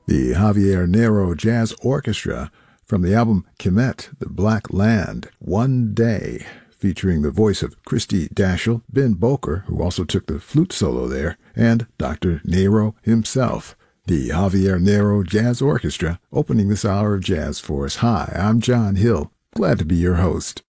The Javier Nero Jazz Orchestra from the album Kemet, The Black Land, One Day, featuring the voice of Christy Daschle, Ben Boker, who also took the flute solo there, and Dr. Nero himself. The Javier Nero Jazz Orchestra opening this hour of jazz for us. Hi, I'm John Hill. Glad to be your host.